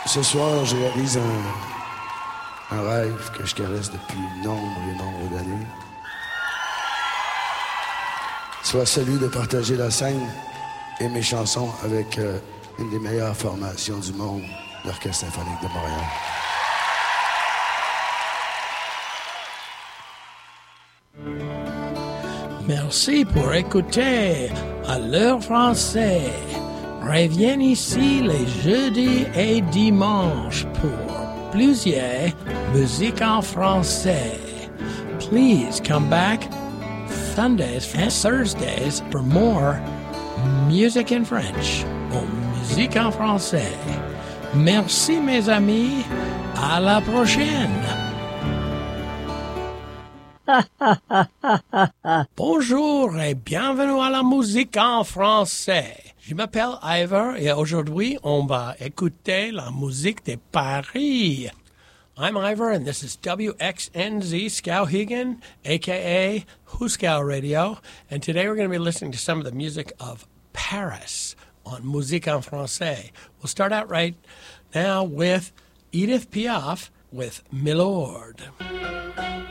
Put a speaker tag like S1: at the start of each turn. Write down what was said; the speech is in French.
S1: Ce soir, je réalise un rêve que je caresse depuis nombre et nombre d'années. Soit celui de partager la scène et mes chansons avec une des meilleures formations du monde, l'Orchestre symphonique de Montréal.
S2: Merci pour écouter à l'heure français. Reviens ici les jeudis et dimanches pour plusieurs musiques en français. Please come back Sundays and Thursdays for more music in French ou musique en français. Merci mes amis. À la prochaine. Bonjour et bienvenue à la musique en français. Je m'appelle Ivor et aujourd'hui on va écouter la musique de Paris. I'm Ivor and this is WXNZ Skowhegan, aka Huskow Radio, and today we're going to be listening to some of the music of Paris on Musique en Français. We'll start out right now with Edith Piaf with Milord.